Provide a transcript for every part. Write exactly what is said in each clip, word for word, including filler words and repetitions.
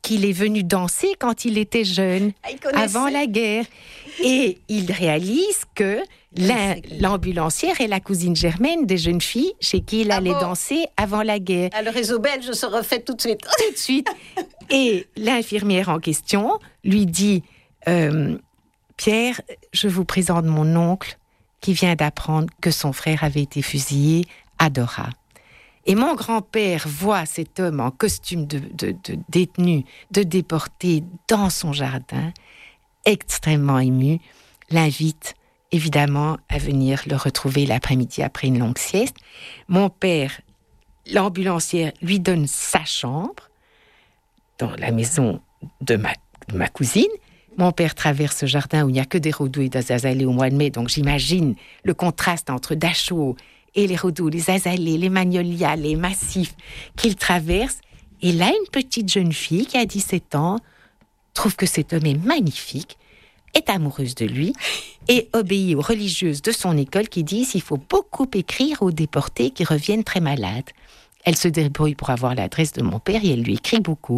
qu'il est venu danser quand il était jeune, ah, avant la guerre. Et il réalise que la, l'ambulancière est la cousine germaine des jeunes filles chez qui il allait ah bon danser avant la guerre. Ah, le réseau belge se refait tout de suite. Tout de suite. Et l'infirmière en question lui dit euh, « Pierre, je vous présente mon oncle qui vient d'apprendre que son frère avait été fusillé à Dora. » Et mon grand-père voit cet homme en costume de, de, de détenu, de déporté, dans son jardin, extrêmement ému, l'invite évidemment à venir le retrouver l'après-midi après une longue sieste. Mon père, l'ambulancière, lui donne sa chambre dans la maison de ma, de ma cousine. Mon père traverse ce jardin où il n'y a que des rhodos et des azalées au mois de mai, donc j'imagine le contraste entre Dachau et les rhodos, les azalées, les magnolias, les massifs qu'il traverse. Et là, une petite jeune fille qui a dix-sept ans trouve que cet homme est magnifique, est amoureuse de lui et obéit aux religieuses de son école qui disent qu'il faut beaucoup écrire aux déportés qui reviennent très malades. Elle se débrouille pour avoir l'adresse de mon père et elle lui écrit beaucoup.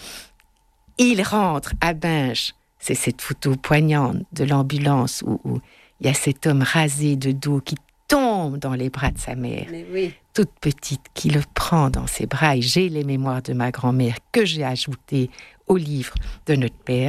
Il rentre à Binche, c'est cette photo poignante de l'ambulance où, où il y a cet homme rasé de dos qui tombe dans les bras de sa mère, oui. toute petite, qui le prend dans ses bras. Et j'ai les mémoires de ma grand-mère que j'ai ajoutées au livre de notre père.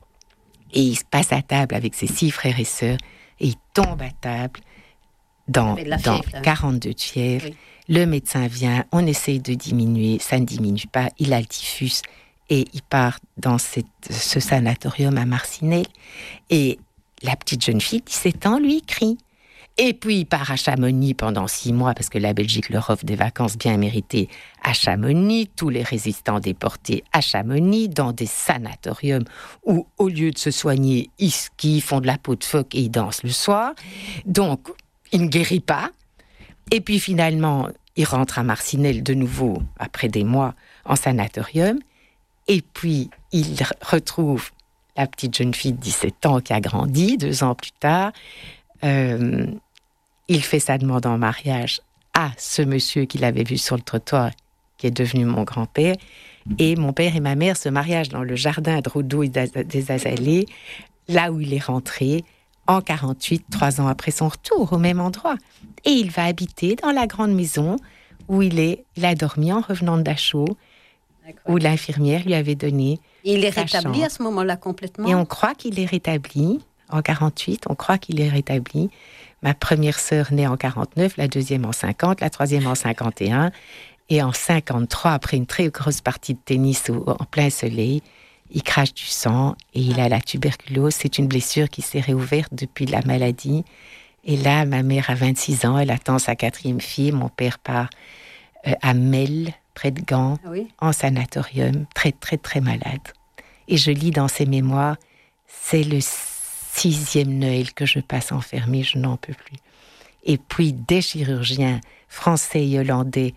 Et il se passe à table avec ses six frères et sœurs et il tombe à table dans, dans fièvre, quarante-deux de fièvre. Oui. Le médecin vient, on essaye de diminuer, ça ne diminue pas, il a le typhus et il part dans cette, ce sanatorium à Marcinelle. Et la petite jeune fille, dix-sept ans, lui écrit. Et puis, il part à Chamonix pendant six mois, parce que la Belgique leur offre des vacances bien méritées à Chamonix, tous les résistants déportés à Chamonix, dans des sanatoriums où, au lieu de se soigner, ils skient, font de la peau de phoque et ils dansent le soir. Donc, il ne guérit pas. Et puis, finalement, il rentre à Marcinelle de nouveau, après des mois, en sanatorium. Et puis, il retrouve la petite jeune fille de dix-sept ans qui a grandi, deux ans plus tard. Euh, il fait sa demande en mariage à ce monsieur qu'il avait vu sur le trottoir, qui est devenu mon grand-père. Et mon père et ma mère se marient dans le jardin de Rhodos et des Azalées, là où il est rentré en quarante-huit, trois ans après son retour, au même endroit. Et il va habiter dans la grande maison où il est. Il a dormi en revenant de Dachau, où l'infirmière lui avait donné. Et il est sa rétabli chambre. À ce moment-là complètement. Et on croit qu'il est rétabli. En quarante-huit, on croit qu'il est rétabli. Ma première sœur naît en quarante-neuf, la deuxième en cinquante, la troisième en cinquante et un. Et en cinquante-trois, après une très grosse partie de tennis au, en plein soleil, il crache du sang et il a la tuberculose. C'est une blessure qui s'est réouverte depuis la maladie. Et là, ma mère a vingt-six ans, elle attend sa quatrième fille. Mon père part euh, à Melle, près de Gand, ah oui. en sanatorium, très, très, très malade. Et je lis dans ses mémoires, c'est le sixième Noël que je passe enfermée, je n'en peux plus. Et puis, des chirurgiens français et hollandais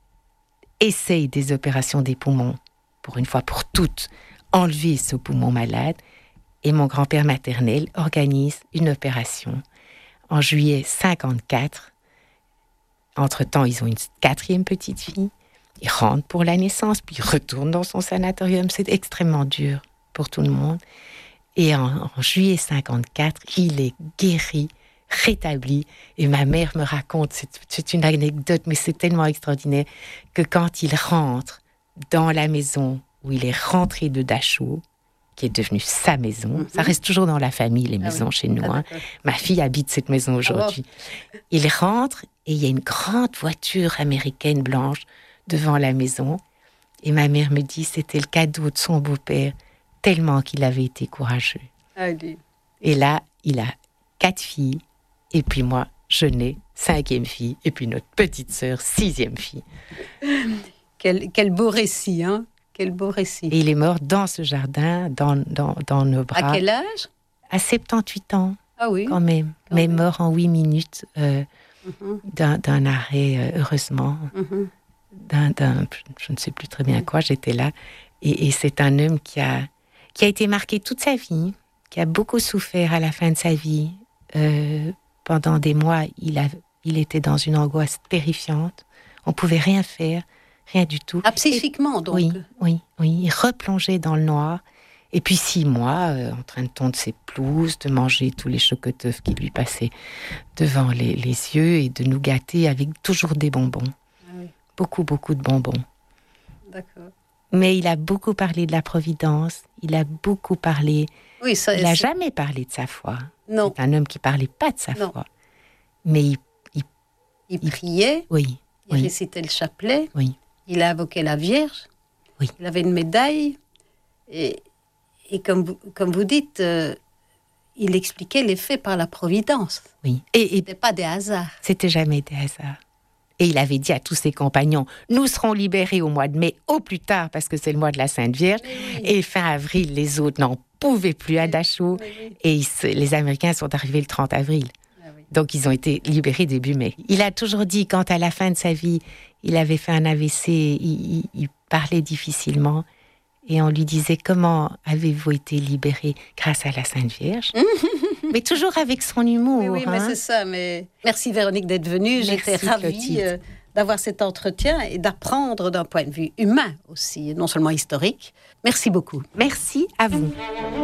essayent des opérations des poumons, pour une fois pour toutes, enlever ce poumon malade. Et mon grand-père maternel organise une opération en juillet cinquante-quatre. Entre-temps, ils ont une quatrième petite fille. Ils rentrent pour la naissance, puis ils retournent dans son sanatorium. C'est extrêmement dur pour tout le monde. Et en, en juillet cinquante-quatre, il est guéri, rétabli. Et ma mère me raconte, c'est, c'est une anecdote, mais c'est tellement extraordinaire, que quand il rentre dans la maison où il est rentré de Dachau, qui est devenue sa maison, mm-hmm. ça reste toujours dans la famille, les maisons ah oui. chez nous. Ah, hein. Ma fille habite cette maison aujourd'hui. Ah, wow. Il rentre et il y a une grande voiture américaine blanche devant la maison. Et ma mère me dit, c'était le cadeau de son beau-père, tellement qu'il avait été courageux. Allez. Et là, il a quatre filles, et puis moi, je nais, cinquième fille, et puis notre petite sœur, sixième fille. Quel, quel beau récit, hein? Quel beau récit. Et il est mort dans ce jardin, dans, dans, dans nos bras. À quel âge? À soixante-dix-huit ans. Ah oui. Quand même. Quand Mais même. mort en huit minutes euh, mm-hmm. d'un, d'un arrêt, euh, heureusement. Mm-hmm. D'un, d'un, je ne sais plus très bien quoi, j'étais là. Et, et c'est un homme qui a, qui a été marqué toute sa vie, qui a beaucoup souffert à la fin de sa vie. Euh, pendant des mois, il, a, il était dans une angoisse terrifiante. On ne pouvait rien faire. rien du tout. Ah, psychiquement, donc. Oui, oui, oui. Il replongeait dans le noir. Et puis six mois, euh, en train de tondre ses pelouses, de manger tous les chocoteufs qui lui passaient devant les, les yeux et de nous gâter avec toujours des bonbons. Ah oui. Beaucoup, beaucoup de bonbons. D'accord. Mais il a beaucoup parlé de la Providence, il a beaucoup parlé... Oui, ça, il n'a c'est- jamais parlé de sa foi. Non. C'est un homme qui ne parlait pas de sa Non. foi. Mais il... il- Il il- priait, oui, il oui, récitait le chapelet, oui. il a invoqué la Vierge, Oui. il avait une médaille, et, et comme, vous, comme vous dites, euh, il expliquait les faits par la Providence. oui. Et, et Ce n'était pas des hasards. c'était jamais des hasards. Et il avait dit à tous ses compagnons, nous serons libérés au mois de mai, au plus tard, parce que c'est le mois de la Sainte Vierge. Oui. Et fin avril, les autres n'en pouvaient plus à Dachau. Oui, oui. Et ils se- les Américains sont arrivés le trente avril. Ah oui. Donc, ils ont été libérés début mai. Il a toujours dit, quand à la fin de sa vie, il avait fait un A V C, il, il- il parlait difficilement. Et on lui disait, comment avez-vous été libéré grâce à la Sainte Vierge? Mais toujours avec son humour. Oui, oui, mais hein. c'est ça. Mais merci Véronique d'être venue. Merci, J'étais ravie Clotilde. euh, d'avoir cet entretien et d'apprendre d'un point de vue humain aussi, non seulement historique. Merci beaucoup. Merci à vous.